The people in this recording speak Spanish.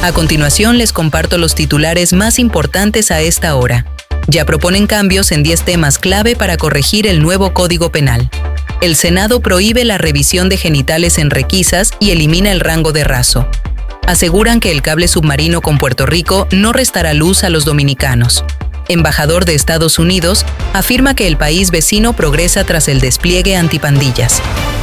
A continuación les comparto los titulares más importantes a esta hora. Ya proponen cambios en 10 temas clave para corregir el nuevo Código Penal. El Senado prohíbe la revisión de genitales en requisas y elimina el rango de raso. Aseguran que el cable submarino con Puerto Rico no restará luz a los dominicanos. Embajador de Estados Unidos afirma que el país vecino progresa tras el despliegue antipandillas.